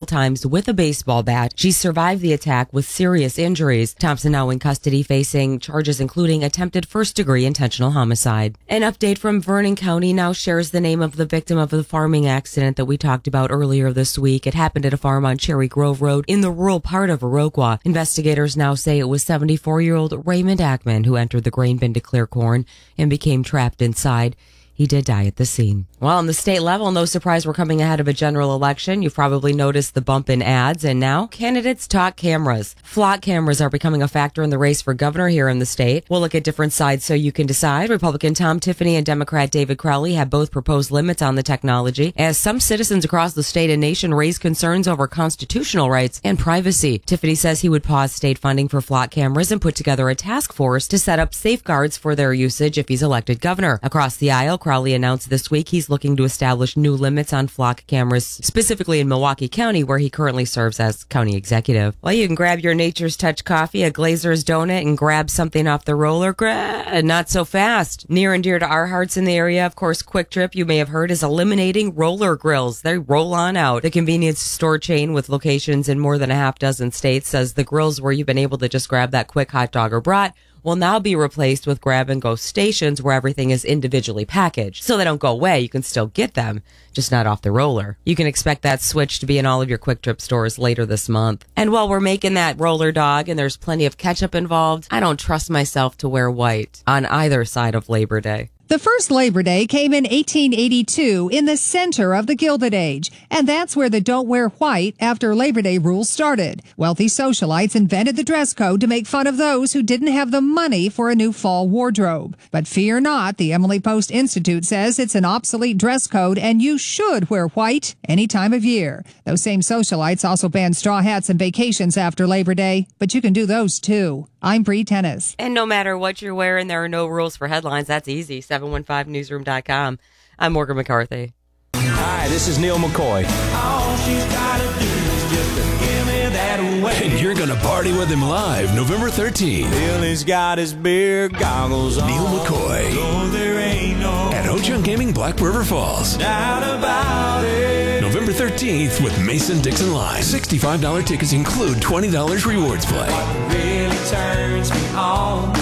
times with a baseball bat. She survived the attack with serious injuries. Thompson now in custody facing charges including attempted first-degree intentional homicide. An update from Vernon County now shares the name of the victim of the farming accident that we talked about earlier this week. It happened at a farm on Cherry Grove Road in the rural part of Iroquois. Investigators now say it was 74-year-old Raymond Ackman who entered the grain bin to clear corn and became trapped inside. He did die at the scene. Well, on the state level, no surprise we're coming ahead of a general election. You've probably noticed the bump in ads, and now candidates talk cameras. Flock cameras are becoming a factor in the race for governor here in the state. We'll look at different sides so you can decide. Republican Tom Tiffany and Democrat David Crowley have both proposed limits on the technology, as some citizens across the state and nation raise concerns over constitutional rights and privacy. Tiffany says he would pause state funding for flock cameras and put together a task force to set up safeguards for their usage if he's elected governor. Across the aisle, Crowley announced this week he's looking to establish new limits on flock cameras, specifically in Milwaukee County, where he currently serves as county executive. Well, you can grab your Nature's Touch coffee, a Glazer's donut, and grab something off the roller. Not so fast. Near and dear to our hearts in the area, of course, Quick Trip, you may have heard, is eliminating roller grills. They roll on out. The convenience store chain with locations in more than a half dozen states says the grills where you've been able to just grab that quick hot dog or brat will now be replaced with grab-and-go stations where everything is individually packaged. So they don't go away. You can still get them, just not off the roller. You can expect that switch to be in all of your Quick Trip stores later this month. And while we're making that roller dog and there's plenty of ketchup involved, I don't trust myself to wear white on either side of Labor Day. The first Labor Day came in 1882 in the center of the Gilded Age, and that's where the don't wear white after Labor Day rules started. Wealthy socialites invented the dress code to make fun of those who didn't have the money for a new fall wardrobe. But fear not, the Emily Post Institute says it's an obsolete dress code and you should wear white any time of year. Those same socialites also banned straw hats and vacations after Labor Day, but you can do those too. I'm Bree Tennis. And no matter what you're wearing, there are no rules for headlines. That's easy. 715newsroom.com. I'm Morgan McCarthy. Hi, this is Neil McCoy. All she's gotta do is just to give me that away. And you're going to party with him live November 13th. Billy's got his beer goggles on. Neil McCoy. So there ain't no At Ho-Chunk Gaming, Black River Falls. doubt about it. November 13th with Mason Dixon Live. $65 tickets include $20 rewards play. What really turns me on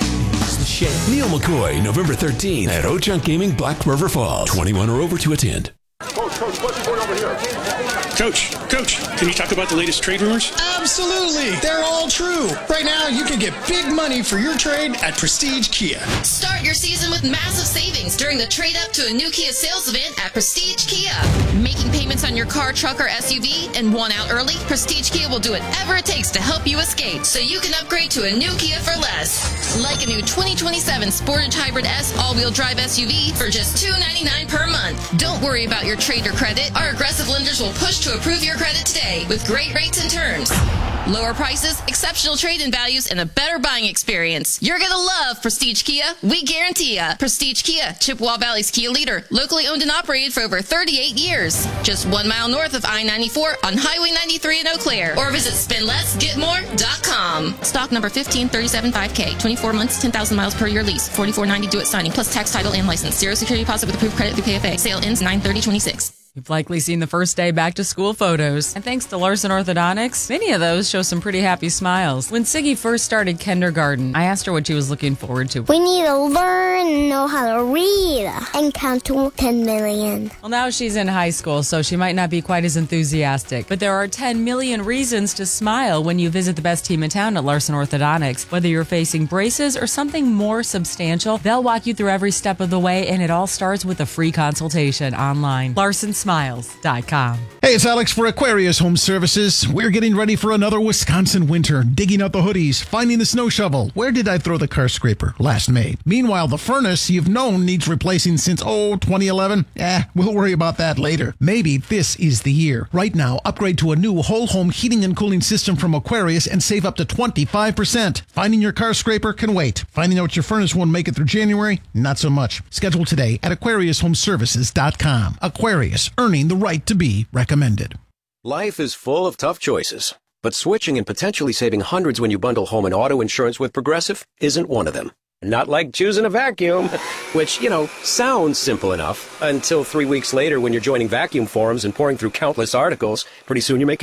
is the shade. Neil McCoy, November 13th at Ho-Chunk Gaming, Black River Falls. 21 or over to attend. Coach, what's going over here? Coach, can you talk about the latest trade rumors? Absolutely. They're all true. Right now, you can get big money for your trade at Prestige Kia. Start your season with massive savings during the trade up to a new Kia sales event at Prestige Kia. Making payments on your car, truck, or SUV and want out early? Prestige Kia will do whatever it takes to help you escape so you can upgrade to a new Kia for less. Like a new 2027 Sportage Hybrid S all-wheel drive SUV for just $299 per month. Don't worry about your trade or credit. Our aggressive lenders will push to approve your credit today with great rates and terms. Lower prices, exceptional trade-in values, and a better buying experience. You're going to love Prestige Kia. We guarantee ya. Prestige Kia, Chippewa Valley's Kia leader. Locally owned and operated for over 38 years. Just 1 mile north of I-94 on Highway 93 in Eau Claire. Or visit spendlessgetmore.com. Stock number 15375K. 24 months, 10,000 miles per year lease. $44.90 due at signing, plus tax, title, and license. Zero security deposit with approved credit through KFA. Sale ends 9/30/26. You've likely seen the first day back to school photos. And thanks to Larson Orthodontics, many of those show some pretty happy smiles. When Siggy first started kindergarten, I asked her what she was looking forward to. We need to learn and know how to read and count to 10 million. Well, now she's in high school, so she might not be quite as enthusiastic. But there are 10 million reasons to smile when you visit the best team in town at Larson Orthodontics. Whether you're facing braces or something more substantial, they'll walk you through every step of the way, and it all starts with a free consultation online. LarsonSmiles.com. Hey, it's Alex for Aquarius Home Services. We're getting ready for another Wisconsin winter, digging out the hoodies, finding the snow shovel. Where did I throw the car scraper? Last May. Meanwhile, the furnace you've known needs replacing since, 2011. We'll worry about that later. Maybe this is the year. Right now, upgrade to a new whole home heating and cooling system from Aquarius and save up to 25%. Finding your car scraper can wait. Finding out your furnace won't make it through January? Not so much. Schedule today at AquariusHomeservices.com. Aquarius, earning the right to be recommended. Life is full of tough choices, but switching and potentially saving hundreds when you bundle home and auto insurance with Progressive isn't one of them. Not like choosing a vacuum, which, sounds simple enough until 3 weeks later when you're joining vacuum forums and pouring through countless articles. Pretty soon you're making